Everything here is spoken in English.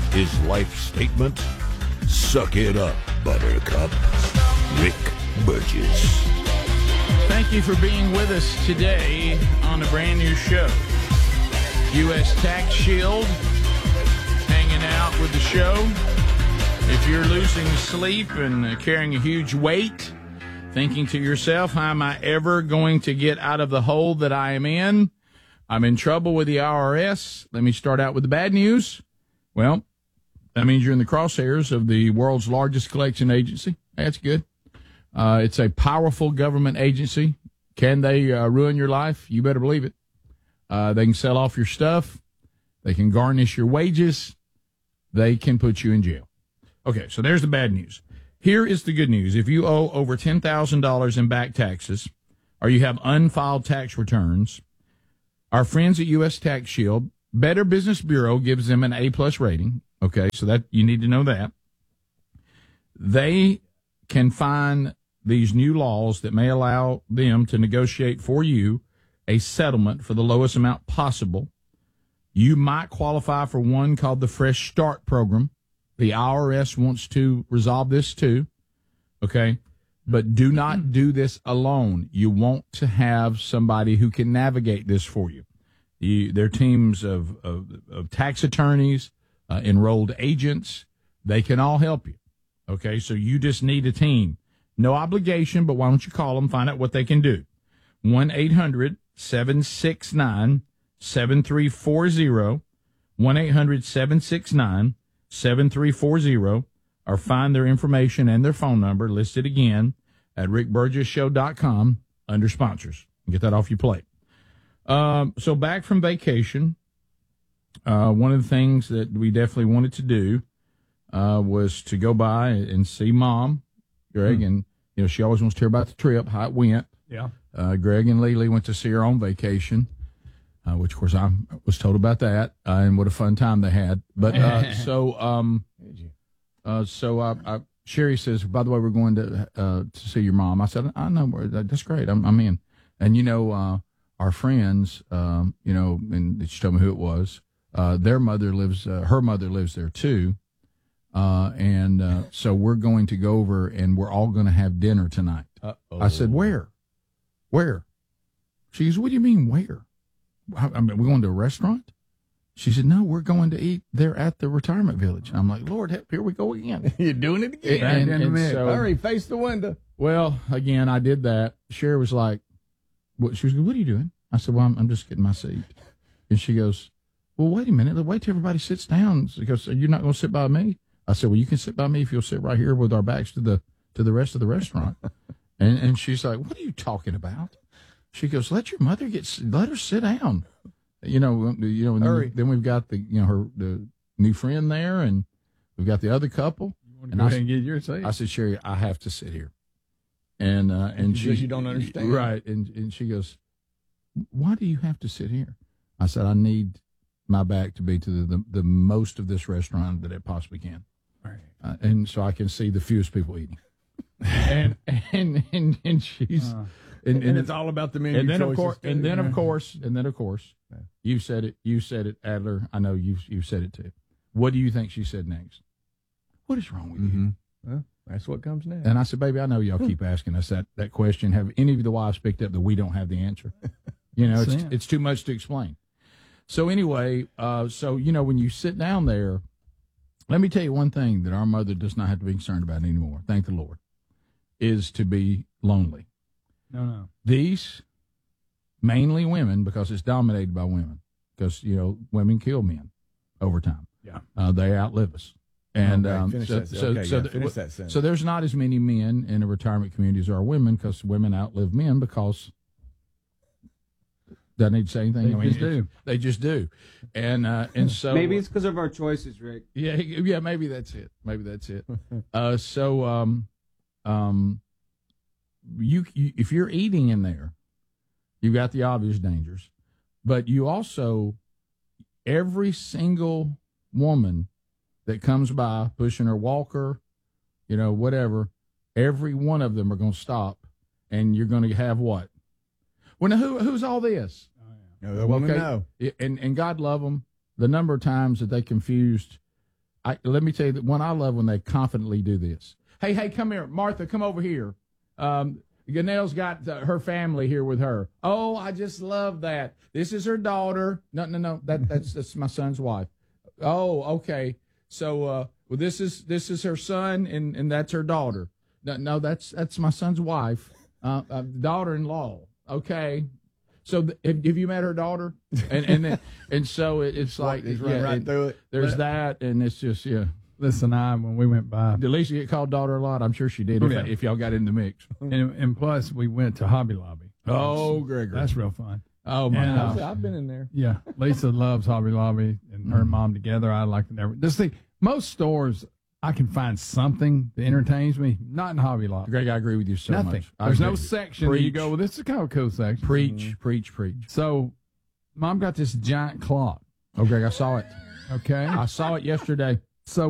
His life statement? Suck it up, Buttercup. Rick Burgess. Thank you for being with us today on a brand new show. U.S. Tax Shield, hanging out with the show. If you're losing sleep and carrying a huge weight, thinking to yourself, how am I ever going to get out of the hole that I am in? I'm in trouble with the IRS. Let me start out with the bad news. Well, that means you're in the crosshairs of the world's largest collection agency. That's good. It's a powerful government agency. Can they ruin your life? You better believe it. They can sell off your stuff. They can garnish your wages. They can put you in jail. Okay, so there's the bad news. Here is the good news. If you owe over $10,000 in back taxes or you have unfiled tax returns, our friends at U.S. Tax Shield, Better Business Bureau gives them an A-plus rating. Okay, so that you need to know that. They can find these new laws that may allow them to negotiate for you a settlement for the lowest amount possible. You might qualify for one called the Fresh Start Program. The IRS wants to resolve this too, okay? But do not do this alone. You want to have somebody who can navigate this for you. They're teams of tax attorneys, enrolled agents. They can all help you, okay? So you just need a team. No obligation, but why don't you call them, find out what they can do. 1-800-769-7340, 1-800-769-7340, or find their information and their phone number listed again at rickburgessshow.com under sponsors. Get that off your plate. So back from vacation, one of the things that we definitely wanted to do was to go by and see Mom, Greg, and you know she always wants to hear about the trip, how it went. Yeah. Greg and Lily went to see her on vacation, which of course I was told about that, and what a fun time they had. But Sherry says, by the way, we're going to see your mom. I said, I know, that's great. I'm in. And you know, our friends, you know, and she told me who it was. Their mother lives, her mother lives there too. So we're going to go over and we're all going to have dinner tonight. Uh-oh. I said, where? She goes, what do you mean, where? I mean, we're going to a restaurant? She said, no, we're going to eat there at the retirement village. I'm like, Lord, here we go again. You're doing it again. And so, hurry, face the window. Well, again, I did that. Sherry was like, she was, what are you doing? I said, well, I'm just getting my seat. And she goes, well, wait a minute. Wait till everybody sits down. She goes, you're not going to sit by me? I said, well, you can sit by me if you'll sit right here with our backs to the rest of the restaurant. and she's like, what are you talking about? She goes, let your mother let her sit down. You know, then we've got the new friend there, and we've got the other couple. You want to go ahead and get your seat? I said, Sherry, I have to sit here. And you don't understand. Right. And she goes, why do you have to sit here? I said, I need my back to be to the most of this restaurant that it possibly can. Right. And so I can see the fewest people eating. and she's, and it's all about the menu choices. And then of course, you said it, Adler. I know you said it too. What do you think she said next? What is wrong with you? Well, that's what comes next. And I said, baby, I know y'all keep asking us that question. Have any of the wives picked up that we don't have the answer? You know, it's too much to explain. So anyway, when you sit down there, let me tell you one thing that our mother does not have to be concerned about anymore. Thank the Lord, is to be lonely. No. These mainly women, because it's dominated by women, because women kill men over time. Yeah, they outlive us. And finish that sentence. So there's not as many men in a retirement community as there are women, because women outlive men because. Doesn't need to say anything. They just do. And so maybe it's because of our choices, Rick. Yeah, maybe that's it. You if you're eating in there, you've got the obvious dangers, but you also, every single woman that comes by pushing her walker, whatever, every one of them are going to stop, and you're going to have what? Well, now who's all this? No, the woman know. And God love them. The number of times that they confused let me tell you, the one I love when they confidently do this. Hey, come here. Martha, come over here. Ganelle's got her family here with her. Oh, I just love that. This is her daughter. No. That's my son's wife. Oh, okay. So, well, this is her son, and that's her daughter. No, that's my son's wife, daughter-in-law. Okay. So have you met her daughter? And so it's like right through it. There's that, and it's just Listen, when we went by, did Lisa get called daughter a lot? I'm sure she did. If y'all got in the mix, and plus we went to Hobby Lobby. Oh, Gregory, that's real fun. Oh my God, I've been in there. Yeah, Lisa loves Hobby Lobby, and her mom together. I like to never. This thing, most stores I can find something that entertains me. Not in Hobby Lobby. Greg, I agree with you so Nothing. much. There's no section where you go, well, this is kind of a cool section. Preach. So, Mom got this giant clock. Oh, Greg, I saw it. Okay. I saw it yesterday.